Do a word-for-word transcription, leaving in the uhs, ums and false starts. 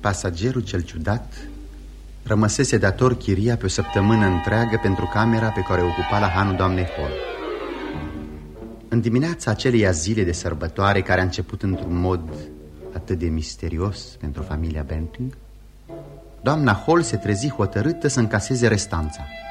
Pasagerul cel ciudat rămăsese dator chiria pe o săptămână întreagă pentru camera pe care o ocupa la hanul doamnei Hall. În dimineața aceleia zile de sărbătoare, care a început într-un mod atât de misterios pentru familia Benting, doamna Hall se trezi hotărâtă să încaseze restanța.